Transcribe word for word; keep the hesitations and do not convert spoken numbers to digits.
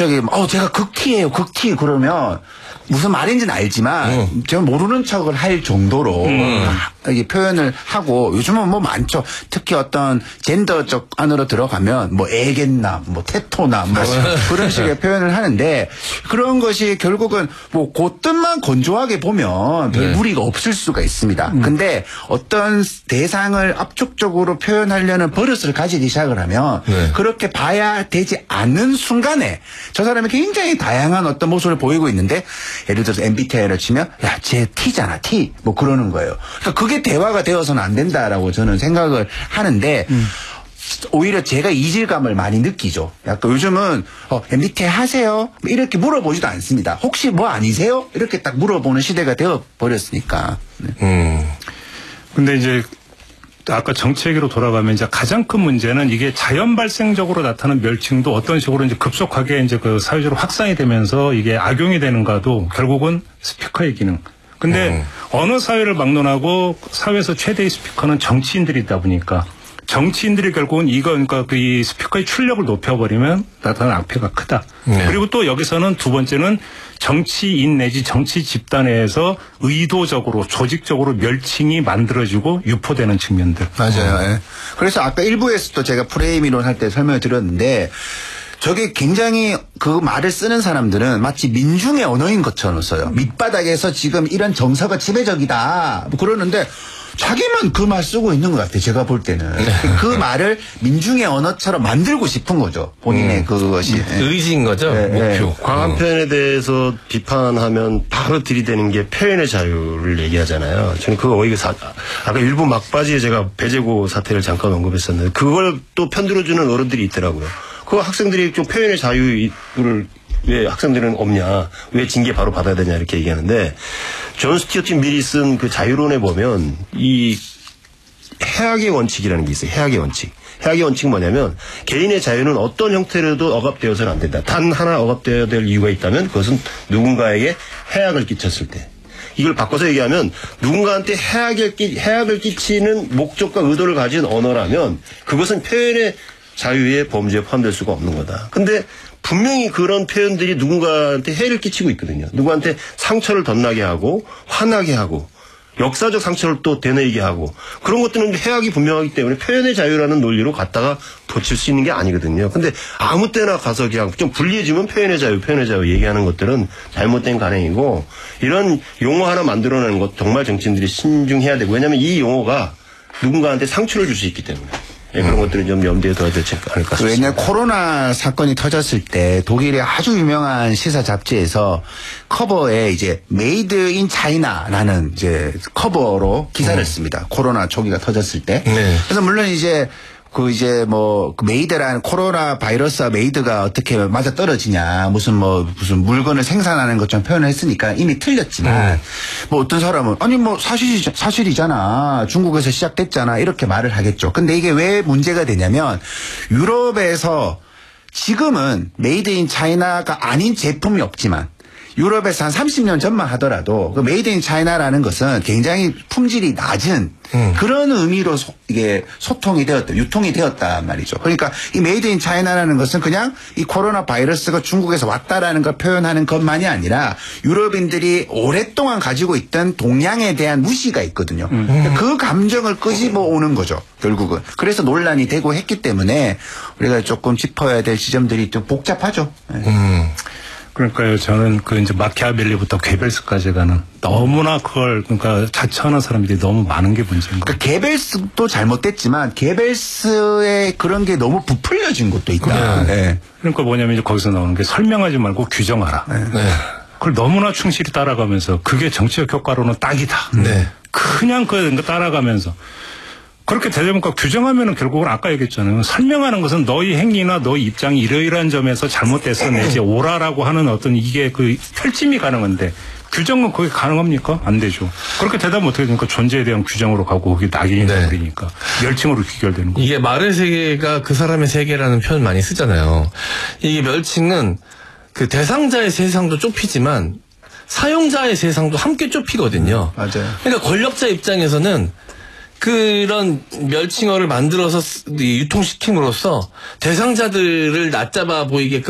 저기 어 제가 극티예요 극티 그러면 무슨 말인지는 알지만 음. 제가 모르는 척을 할 정도로 음. 이게 표현을 하고 요즘은 뭐 많죠. 특히 어떤 젠더적 안으로 들어가면 뭐 애겠나 뭐 테토나 뭐 그런 식의 표현을 하는데 그런 것이 결국은 뭐 그 뜻만 건조하게 보면 별 네. 무리가 없을 수가 있습니다. 음. 근데 어떤 대상을 압축적으로 표현하려는 버릇을 가지기 시작을 하면 네. 그렇게 봐야 되지 않는 순간에 저 사람이 굉장히 다양한 어떤 모습을 보이고 있는데 예를 들어서 엠비티아이를 치면 야, 쟤 T잖아, T. 뭐 그러는 거예요. 그러니까 그게 대화가 되어서는 안 된다라고 저는 생각을 하는데 음. 오히려 제가 이질감을 많이 느끼죠. 약간 요즘은 어, 엠비티아이 하세요? 이렇게 물어보지도 않습니다. 혹시 뭐 아니세요? 이렇게 딱 물어보는 시대가 되어버렸으니까. 네. 음. 근데 이제 아까 정치 얘기로 돌아가면 이제 가장 큰 문제는 이게 자연 발생적으로 나타나는 멸칭도 어떤 식으로 이제 급속하게 이제 그 사회적으로 확산이 되면서 이게 악용이 되는가도 결국은 스피커의 기능. 근데 음. 어느 사회를 막론하고 사회에서 최대의 스피커는 정치인들이다 보니까 정치인들이 결국은 이거 그러니까 그 이 스피커의 출력을 높여버리면 나타나는 악폐가 크다. 네. 그리고 또 여기서는 두 번째는 정치인 내지 정치 집단에서 의도적으로 조직적으로 멸칭이 만들어지고 유포되는 측면들. 맞아요. 음. 예. 그래서 아까 일부에서도 제가 프레임 이론 할 때 설명을 드렸는데 저게 굉장히 그 말을 쓰는 사람들은 마치 민중의 언어인 것처럼 써요. 밑바닥에서 지금 이런 정서가 지배적이다. 뭐 그러는데 자기만 그 말 쓰고 있는 것 같아요. 제가 볼 때는. 네. 그 말을 민중의 언어처럼 만들고 싶은 거죠. 본인의 음. 그것이. 의지인 거죠. 네. 목표. 네. 광한 표현에 대해서 비판하면 바로 들이대는 게 표현의 자유를 얘기하잖아요. 저는 그거 어이가 사, 아까 일부 막바지에 제가 배제고 사태를 잠깐 언급했었는데 그걸 또 편들어주는 어른들이 있더라고요. 그 학생들이 좀 표현의 자유를 왜 학생들은 없냐, 왜 징계 바로 받아야 되냐 이렇게 얘기하는데 존 스튜어트 밀이 쓴 그 자유론에 보면 이 해악의 원칙이라는 게 있어요. 해악의 원칙. 해악의 원칙은 뭐냐면 개인의 자유는 어떤 형태로도 억압되어서는 안 된다. 단 하나 억압되어야 될 이유가 있다면 그것은 누군가에게 해악을 끼쳤을 때. 이걸 바꿔서 얘기하면 누군가한테 해악을, 끼, 해악을 끼치는 목적과 의도를 가진 언어라면 그것은 표현의 자유의 범죄에 포함될 수가 없는 거다. 근데 분명히 그런 표현들이 누군가한테 해를 끼치고 있거든요. 누구한테 상처를 덧나게 하고 화나게 하고 역사적 상처를 또 되뇌이게 하고 그런 것들은 해악이 분명하기 때문에 표현의 자유라는 논리로 갖다가 붙일 수 있는 게 아니거든요. 근데 아무 때나 가서 그냥 좀 불리해지면 표현의 자유, 표현의 자유 얘기하는 것들은 잘못된 관행이고 이런 용어 하나 만들어내는 것 정말 정치인들이 신중해야 되고 왜냐하면 이 용어가 누군가한테 상처를 줄 수 있기 때문에. 네, 그런 것들은 좀 염두에 둬야 되지 않을까 싶습니다. 왜냐하면 코로나 사건이 터졌을 때 독일의 아주 유명한 시사 잡지에서 커버에 이제 메이드 인 차이나라는 이제 커버로 기사를 음. 씁니다. 코로나 초기가 터졌을 때. 네. 그래서 물론 이제 그 이제 뭐 그 메이드라는 코로나 바이러스와 메이드가 어떻게 맞아 떨어지냐 무슨 뭐 무슨 물건을 생산하는 것처럼 표현을 했으니까 이미 틀렸지만 음. 뭐 어떤 사람은 아니 뭐 사실이 사실이잖아 중국에서 시작됐잖아 이렇게 말을 하겠죠. 근데 이게 왜 문제가 되냐면 유럽에서 지금은 메이드 인 차이나가 아닌 제품이 없지만 유럽에서 한 삼십 년 전만 하더라도 그 메이드 인 차이나라는 것은 굉장히 품질이 낮은 음. 그런 의미로 소, 이게 소통이 되었다, 유통이 되었단 말이죠. 그러니까 이 메이드 인 차이나라는 것은 그냥 이 코로나 바이러스가 중국에서 왔다라는 걸 표현하는 것만이 아니라 유럽인들이 오랫동안 가지고 있던 동양에 대한 무시가 있거든요. 음. 그 감정을 끄집어 오는 거죠, 결국은. 그래서 논란이 되고 했기 때문에 우리가 조금 짚어야 될 지점들이 좀 복잡하죠. 음. 그러니까요, 저는 그 이제 마키아벨리부터 게벨스까지 가는 너무나 그걸 그러니까 자처하는 사람들이 너무 많은 게 문제인 거예요. 그러니까 게벨스도 잘못됐지만 게벨스의 그런 게 너무 부풀려진 것도 있다. 네. 네. 그러니까 뭐냐면 이제 거기서 나오는 게 설명하지 말고 규정하라. 네. 네. 그걸 너무나 충실히 따라가면서 그게 정치적 효과로는 딱이다. 네. 그냥 그 따라가면서. 그렇게 되다 보니까 규정하면은 결국은 아까 얘기했잖아요. 설명하는 것은 너희 행위나 너희 입장이 이러이러한 점에서 잘못돼서 내지 오라라고 하는 어떤 이게 그 펼침이 가능한데 규정은 그게 가능합니까? 안 되죠. 그렇게 되다 보면 어떻게 됩니까? 존재에 대한 규정으로 가고 그게 낙인이 네. 되니까 멸칭으로 귀결되는 거죠. 이게 말의 세계가 그 사람의 세계라는 표현 많이 쓰잖아요. 이게 멸칭은 그 대상자의 세상도 좁히지만 사용자의 세상도 함께 좁히거든요. 맞아요. 그러니까 권력자 입장에서는 그런 멸칭어를 만들어서 유통시킴으로써 대상자들을 낮잡아 보이게끔